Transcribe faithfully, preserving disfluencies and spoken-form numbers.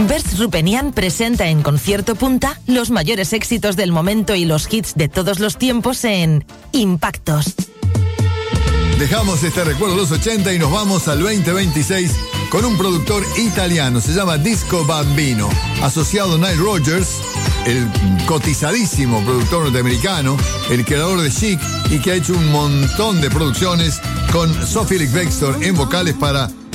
Bers Rupenian presenta en Concierto Punta los mayores éxitos del momento y los hits de todos los tiempos en Impactos. Dejamos este recuerdo de los ochenta y nos vamos al veinte veintiséis con un productor italiano, se llama Disco Bambino, asociado a Nile Rodgers, el cotizadísimo productor norteamericano, el creador de Chic y que ha hecho un montón de producciones con Sophie Ellis-Bextor en vocales para